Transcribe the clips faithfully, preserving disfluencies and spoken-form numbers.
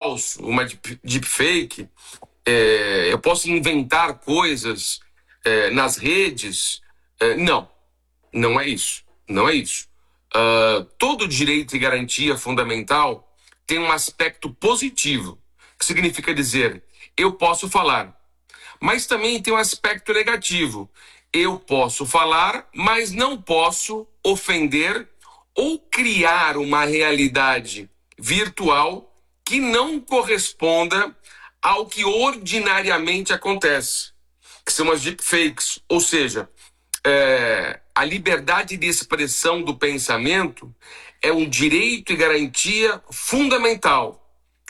falso, uma deep, deepfake, é, eu posso inventar coisas é, nas redes. É, não, não é isso. Não é isso. Uh, todo direito e garantia fundamental tem um aspecto positivo, que significa dizer, eu posso falar. Mas também tem um aspecto negativo. Eu posso falar, mas não posso ofender ou criar uma realidade virtual que não corresponda ao que ordinariamente acontece, que são as deepfakes. Ou seja, é, a liberdade de expressão do pensamento é um direito e garantia fundamental,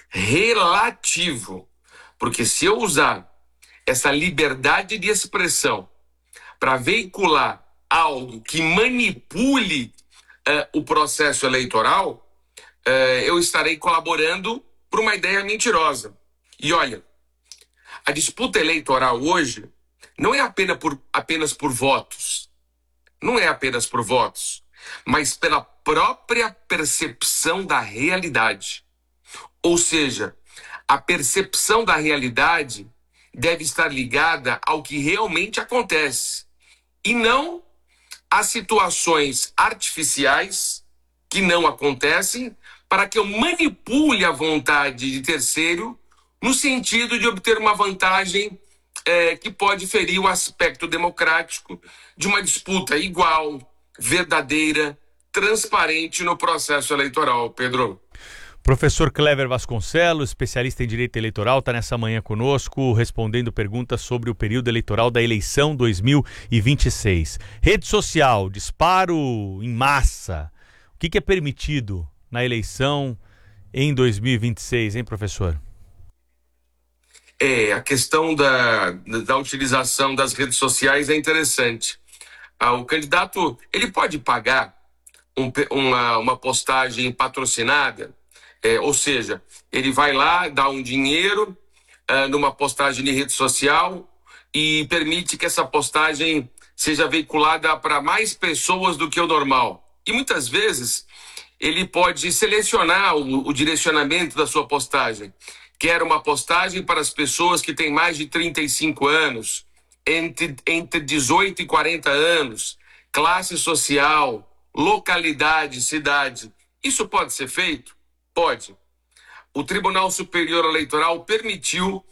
relativo. Porque se eu usar essa liberdade de expressão para veicular algo que manipule uh, o processo eleitoral, uh, eu estarei colaborando para uma ideia mentirosa. E olha, a disputa eleitoral hoje não é apenas por, apenas por votos, não é apenas por votos, mas pela própria percepção da realidade. Ou seja, a percepção da realidade deve estar ligada ao que realmente acontece e não a situações artificiais que não acontecem para que eu manipule a vontade de terceiro no sentido de obter uma vantagem é, que pode ferir o aspecto democrático de uma disputa igual, verdadeira, transparente no processo eleitoral. Pedro. Professor Clever Vasconcelos, especialista em direito eleitoral, está nessa manhã conosco, respondendo perguntas sobre o período eleitoral da eleição dois mil e vinte e seis. Rede social, disparo em massa. O que, que é permitido na eleição em dois mil e vinte e seis, hein, professor? É, a questão da, da utilização das redes sociais é interessante. Ah, o candidato, ele pode pagar um, uma, uma postagem patrocinada. É, ou seja, ele vai lá, dá um dinheiro uh, numa postagem de rede social e permite que essa postagem seja veiculada para mais pessoas do que o normal. E muitas vezes ele pode selecionar o, o direcionamento da sua postagem. Quer uma postagem para as pessoas que têm mais de trinta e cinco anos, entre, entre dezoito e quarenta anos, classe social, localidade, cidade. Isso pode ser feito? Pode. O Tribunal Superior Eleitoral permitiu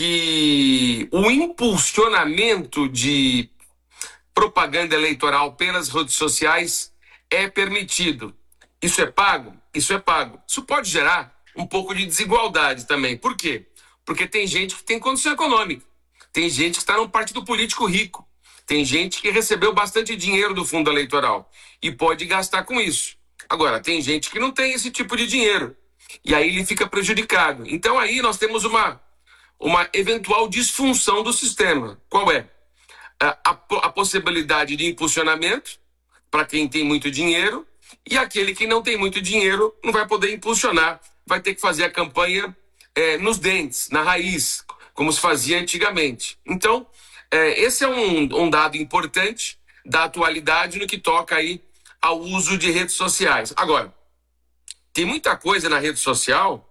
que o impulsionamento de propaganda eleitoral pelas redes sociais é permitido. Isso é pago? Isso é pago. Isso pode gerar um pouco de desigualdade também. Por quê? Porque tem gente que tem condição econômica. Tem gente que está num partido político rico. Tem gente que recebeu bastante dinheiro do fundo eleitoral e pode gastar com isso. Agora, tem gente que não tem esse tipo de dinheiro. E aí ele fica prejudicado. Então aí nós temos uma, uma eventual disfunção do sistema. Qual é? A, a, a possibilidade de impulsionamento para quem tem muito dinheiro, e aquele que não tem muito dinheiro não vai poder impulsionar, vai ter que fazer a campanha é, nos dentes, na raiz, como se fazia antigamente. Então, é, esse é um, um dado importante da atualidade no que toca aí ao uso de redes sociais. Agora, tem muita coisa na rede social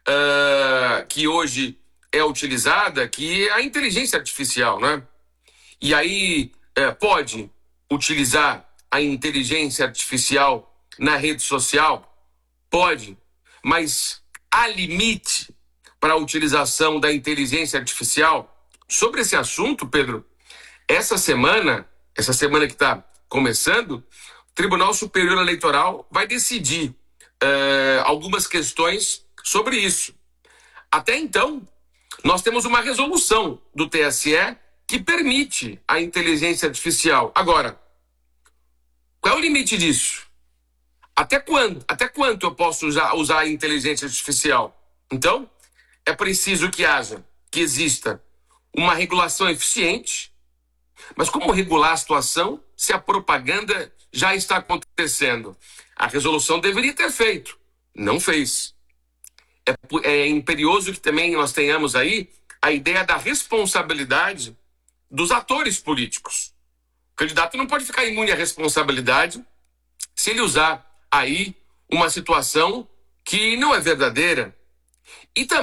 uh, que hoje é utilizada, que é a inteligência artificial, né? E aí uh, pode utilizar a inteligência artificial na rede social? Pode, mas há limite para a utilização da inteligência artificial? Sobre esse assunto, Pedro, essa semana, essa semana que está começando, o Tribunal Superior Eleitoral vai decidir uh, algumas questões sobre isso. Até então, nós temos uma resolução do T S E que permite a inteligência artificial. Agora, qual é o limite disso? Até quando? Até quanto eu posso usar, usar a inteligência artificial? Então, é preciso que haja, que exista uma regulação eficiente. Mas como regular a situação se a propaganda já está acontecendo? A resolução deveria ter feito. Não fez. É, é imperioso que também nós tenhamos aí a ideia da responsabilidade dos atores políticos. O candidato não pode ficar imune à responsabilidade se ele usar aí uma situação que não é verdadeira. E também